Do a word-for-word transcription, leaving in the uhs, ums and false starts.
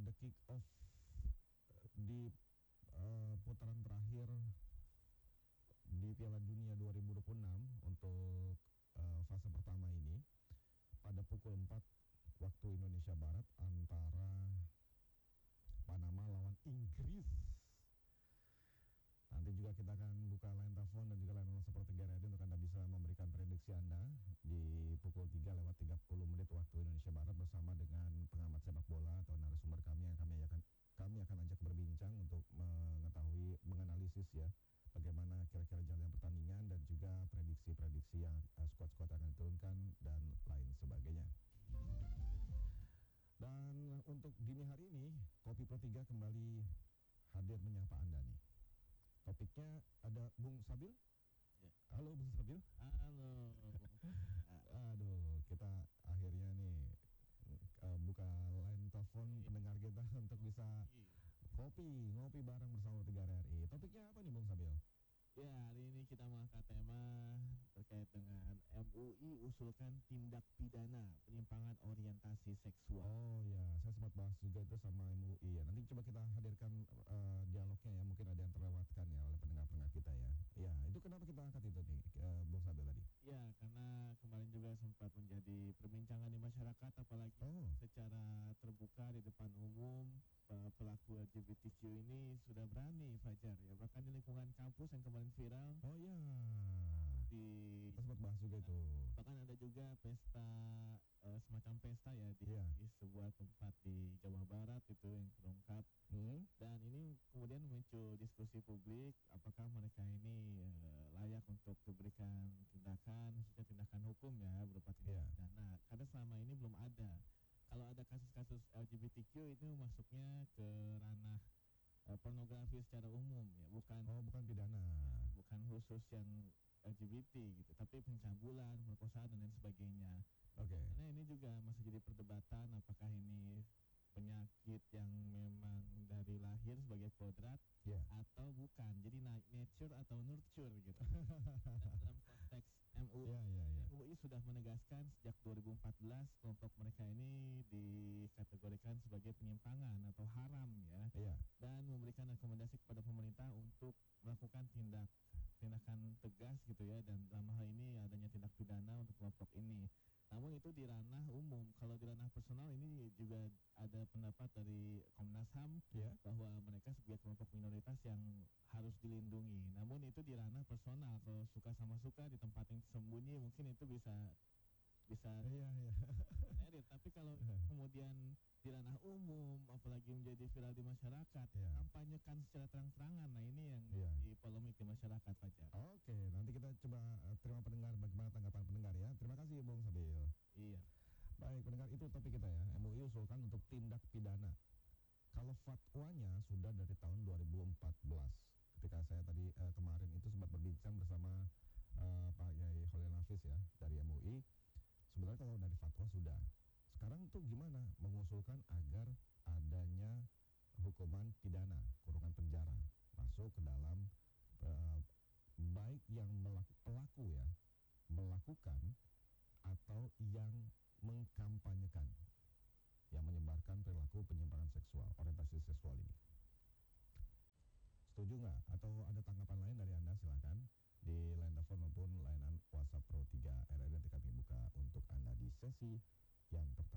the kick off di uh, putaran terakhir di Piala Dunia dua ribu dua puluh enam untuk uh, fase pertama ini pada pukul empat waktu Indonesia Barat antara Panama lawan Inggris. Nanti juga kita akan buka line telepon dan juga line seperti G R I untuk Anda bisa memberikan prediksi Anda di pukul tiga lewat tiga puluh menit waktu Indonesia Barat bersama dengan pengamat sepak bola atau narasumber kami yang kami akan kami akan ajak berbincang untuk mengetahui menganalisis ya bagaimana kira-kira jalannya pertandingan dan juga prediksi-prediksi yang uh, skuad-skuad akan diturunkan dan lain sebagainya. Dan untuk dini hari ini Kopi Pro tiga kembali hadir menyapa Anda nih. Topiknya ada Bung Sabil. Ya. Halo Bung Sabil. Halo. Aduh, kita akhirnya nih uh, buka line telepon ya. Pendengar kita untuk bisa kopi, ngopi bareng bersama tiga R R I. Topiknya apa nih Bung Sabil? Ya, hari ini kita mengangkat tema terkait dengan M U I usulkan tindak pidana penyimpangan orientasi seksual. Oh ya, saya sempat bahas juga itu sama M U I ya. Nanti coba kita hadirkan uh, dialognya ya, mungkin ada yang terlewatkan ya oleh pendengar-pendengar kita ya. Ya, itu kenapa kita angkat itu nih, uh, Bung Sabil tadi? Ya, karena kemarin juga sempat menjadi perbincangan di masyarakat, apalagi oh. secara terbuka di depan umum. Pelaku L G B T Q ini sudah berani, Fajar, ya, bahkan di lingkungan kampus yang kemarin viral. Oh iya, di kita sempat bahas juga itu. Bahkan ada juga pesta uh, semacam pesta ya di, yeah. di sebuah tempat di Jawa Barat itu yang terungkap. Hmm. Dan ini kemudian muncul diskusi publik, apakah mereka ini uh, layak untuk diberikan tindakan, khususnya tindakan hukum ya berupa tindakan pidana. Yeah. Karena selama ini belum ada. Kalau ada kasus-kasus L G B T Q itu masuknya ke ranah uh, pornografi secara umum ya, bukan oh bukan pidana, ya, bukan khusus yang L G B T gitu, tapi pencabulan, perkosaan dan lain sebagainya. Oke. Okay. Karena ini juga masih jadi perdebatan apakah ini penyakit yang memang dari lahir sebagai kodrat yeah. atau bukan. Jadi nature atau nurture gitu. Dan dalam konteks M U I, yeah, yeah, yeah. M U I sudah menegaskan sejak dua ribu empat belas kelompok mereka ini dikategorikan sebagai penyimpangan atau haram ya. Yeah. Dan memberikan rekomendasi kepada pemerintah untuk melakukan tindak tindakan tegas gitu ya, dan dalam hal ini adanya tindak pidana untuk kelompok ini. Namun itu di ranah umum. Kalau di ranah personal ini juga ada pendapat dari Komnas H A M yeah. bahwa mereka sebagai kelompok minoritas yang harus dilindungi. Namun itu di ranah personal. Kalau suka sama suka di tempat yang sembunyi mungkin itu bisa bisa yeah, yeah. menarik. Tapi kalau kemudian di ranah umum, apalagi menjadi viral di masyarakat, yeah. kampanyekan secara terang-terangan, nah ini yang yeah. di polemik di masyarakat, Fajar. Oke, okay, nanti kita coba uh, terima pendengar bagaimana tanggapan pendengar ya. Terima kasih Bung Sabil. Iya. Baik pendengar, itu topik kita ya. M U I usulkan untuk tindak pidana. Kalau fatwanya sudah dari tahun dua ribu empat belas. Ketika saya tadi uh, kemarin itu sempat berbincang bersama uh, Pak Yai Khalil Nafis ya dari M U I. Sebenarnya kalau dari fatwa sudah. Sekarang tuh gimana mengusulkan agar adanya hukuman pidana, kurungan penjara masuk ke dalam uh, baik yang melaku, pelaku ya melakukan atau yang mengkampanyekan, yang menyebarkan perilaku